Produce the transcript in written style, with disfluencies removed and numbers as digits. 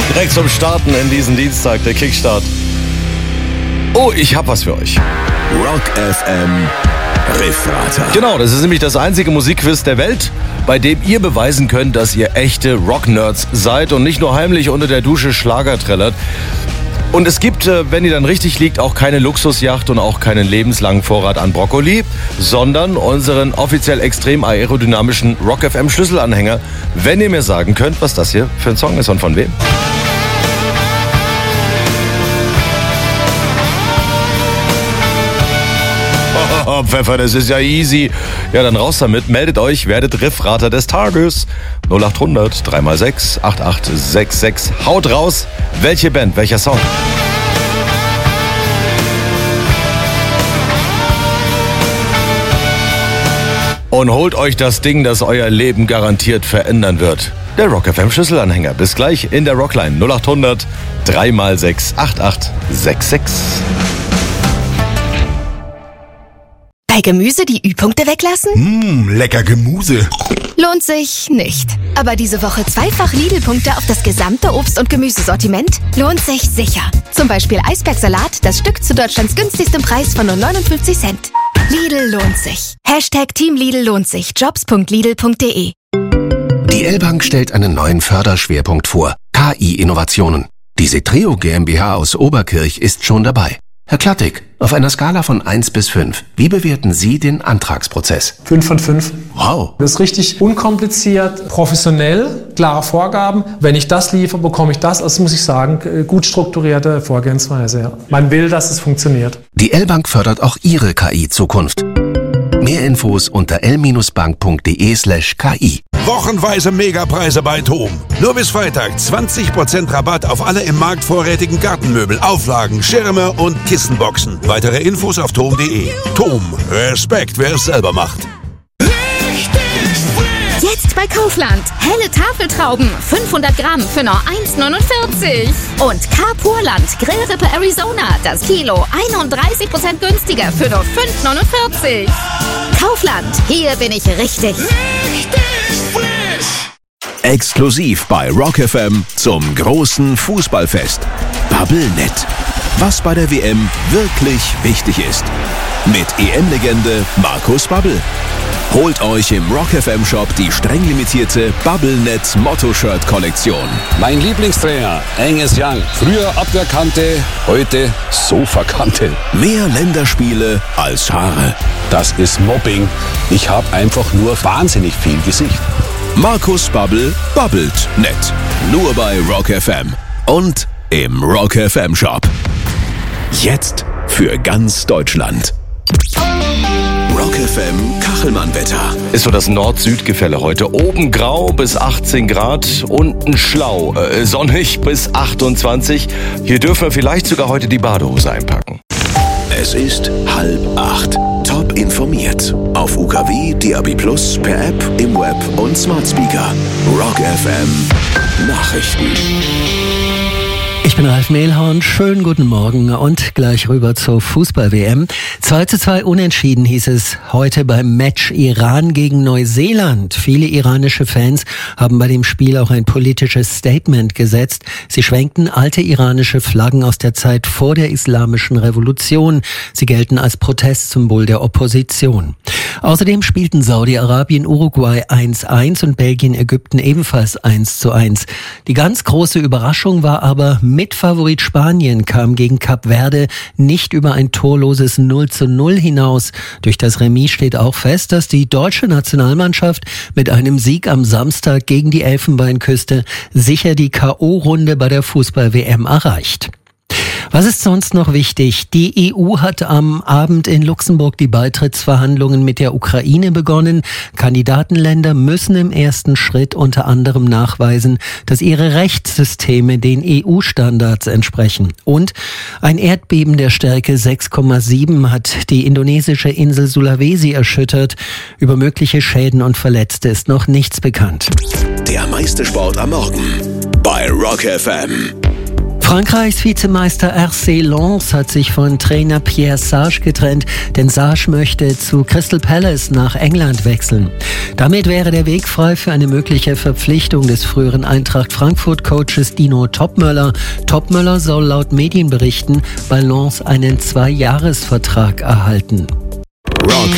Direkt zum Starten in diesen Dienstag, der Kickstart. Oh, ich hab was für euch. Rock FM Riffrater. Genau, das ist nämlich das einzige Musikquiz der Welt, bei dem ihr beweisen könnt, dass ihr echte Rock-Nerds seid und nicht nur heimlich unter der Dusche Schlager trällert. Und es gibt, wenn ihr dann richtig liegt, auch keine Luxusjacht und auch keinen lebenslangen Vorrat an Brokkoli, sondern unseren offiziell extrem aerodynamischen Rock FM Schlüsselanhänger, wenn ihr mir sagen könnt, was das hier für ein Song ist und von wem. Oh, Pfeffer, das ist ja easy. Ja, dann raus damit. Meldet euch, werdet Riffrater des Tages. 0800 3x6 8866. Haut raus. Welche Band, welcher Song? Und holt euch das Ding, das euer Leben garantiert verändern wird. Der Rock FM Schlüsselanhänger. Bis gleich in der Rockline. 0800 3x6 8866. Bei Gemüse die Ü-Punkte weglassen? Lecker Gemüse. Lohnt sich nicht. Aber diese Woche zweifach Lidl-Punkte auf das gesamte Obst- und Gemüsesortiment lohnt sich sicher. Zum Beispiel Eisbergsalat, das Stück zu Deutschlands günstigstem Preis von nur 59 Cent. Lidl lohnt sich. Hashtag Team Lidl lohnt sich. Jobs.lidl.de. Die L-Bank stellt einen neuen Förderschwerpunkt vor. KI-Innovationen. Die Setreo GmbH aus Oberkirch ist schon dabei. Herr Klattig, auf einer Skala von 1 bis 5, wie bewerten Sie den Antragsprozess? 5 von 5. Wow. Das ist richtig unkompliziert, professionell, klare Vorgaben. Wenn ich das liefere, bekomme ich das. Also muss ich sagen, gut strukturierte Vorgehensweise. Ja. Man will, dass es funktioniert. Die L-Bank fördert auch Ihre KI-Zukunft. Mehr Infos unter l-bank.de/ki. Wochenweise Megapreise bei TOM. Nur bis Freitag 20% Rabatt auf alle im Markt vorrätigen Gartenmöbel, Auflagen, Schirme und Kissenboxen. Weitere Infos auf tom.de. TOM. Respekt, wer es selber macht. Jetzt bei Kaufland. Helle Tafeltrauben, 500 Gramm für nur 1,49. Und Carpurland Grillrippe Arizona, das Kilo 31% günstiger für nur 5,49. Kaufland, hier bin ich richtig. Exklusiv bei Rock FM zum großen Fußballfest. Bubblenet. Was bei der WM wirklich wichtig ist. Mit EM-Legende Markus Babbel. Holt euch im Rock FM Shop die streng limitierte Bubblenet Motto-Shirt-Kollektion. Mein Lieblingstrainer, Angus Young. Früher Abwehrkante, heute Sofakante. Mehr Länderspiele als Haare. Das ist Mobbing. Ich habe einfach nur wahnsinnig viel Gesicht. Markus Babbel babbelt nett. Nur bei Rock FM und im Rock FM Shop. Jetzt für ganz Deutschland. Rock FM Kachelmann-Wetter. Ist so das Nord-Süd-Gefälle heute. Oben grau bis 18 Grad, unten schlau, sonnig bis 28. Hier dürfen wir vielleicht sogar heute die Badehose einpacken. Es ist 7:30. Top informiert. Auf UKW, DAB+, per App, im Web und Smart Speaker. Rock FM Nachrichten. Ich bin Ralf Mehlhorn, schönen guten Morgen und gleich rüber zur Fußball-WM. 2:2 unentschieden hieß es heute beim Match Iran gegen Neuseeland. Viele iranische Fans haben bei dem Spiel auch ein politisches Statement gesetzt. Sie schwenkten alte iranische Flaggen aus der Zeit vor der Islamischen Revolution. Sie gelten als Protestsymbol der Opposition. Außerdem spielten Saudi-Arabien Uruguay 1:1 und Belgien Ägypten ebenfalls 1:1. Die ganz große Überraschung war aber, Mitfavorit Spanien kam gegen Kap Verde nicht über ein torloses 0:0 hinaus. Durch das Remis steht auch fest, dass die deutsche Nationalmannschaft mit einem Sieg am Samstag gegen die Elfenbeinküste sicher die K.O.-Runde bei der Fußball-WM erreicht. Was ist sonst noch wichtig? Die EU hat am Abend in Luxemburg die Beitrittsverhandlungen mit der Ukraine begonnen. Kandidatenländer müssen im ersten Schritt unter anderem nachweisen, dass ihre Rechtssysteme den EU-Standards entsprechen. Und ein Erdbeben der Stärke 6,7 hat die indonesische Insel Sulawesi erschüttert. Über mögliche Schäden und Verletzte ist noch nichts bekannt. Der meiste Sport am Morgen bei Rock FM. Frankreichs Vizemeister RC Lens hat sich von Trainer Pierre Sage getrennt, denn Sage möchte zu Crystal Palace nach England wechseln. Damit wäre der Weg frei für eine mögliche Verpflichtung des früheren Eintracht Frankfurt-Coaches Dino Topmöller. Topmöller soll laut Medienberichten bei Lens einen 2-Jahres-Vertrag erhalten. Rock